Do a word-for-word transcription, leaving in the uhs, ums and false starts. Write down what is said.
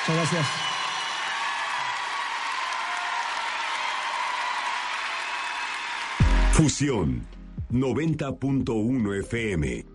Muchas gracias. Fusión noventa punto uno F M.